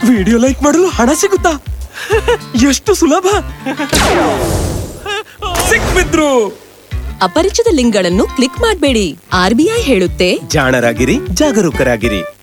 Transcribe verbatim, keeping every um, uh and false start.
Video like ಮಾಡಲು ಹಣ ಸಿಗುತ್ತಾ? ಎಷ್ಟು ಸುಲಭ! ಸಿಕ್ಬಿದ್ರು. ಅಪರಿಚಿತ ಲಿಂಕ್ಗಳನ್ನು ಕ್ಲಿಕ್ ಮಾಡಬೇಡಿ. ಆರ್ ಬಿ ಐ ಹೇಳುತ್ತೆ, ಜಾಣರಾಗಿರಿ, ಜಾಗರೂಕರಾಗಿರಿ.